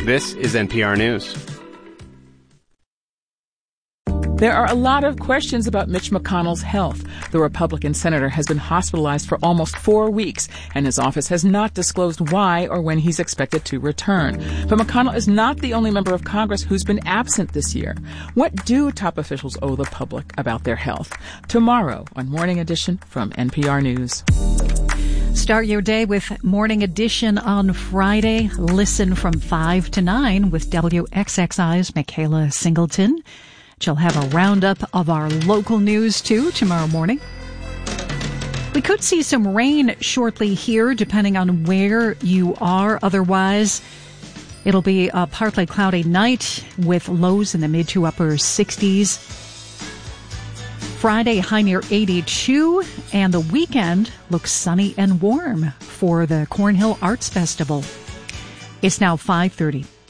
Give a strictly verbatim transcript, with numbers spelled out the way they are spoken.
This is N P R News. There are a lot of questions about Mitch McConnell's health. The Republican senator has been hospitalized for almost four weeks, and his office has not disclosed why or when he's expected to return. But McConnell is not the only member of Congress who's been absent this year. What do top officials owe the public about their health? Tomorrow on Morning Edition from N P R News. Start your day with Morning Edition on Friday. Listen from five to nine with W X X I's Michaela Singleton. She'll have a roundup of our local news, too, tomorrow morning. We could see some rain shortly here, depending on where you are. Otherwise, it'll be a partly cloudy night with lows in the mid to upper sixties. Friday, high near eighty-two, and the weekend looks sunny and warm for the Cornhill Arts Festival. It's now five thirty.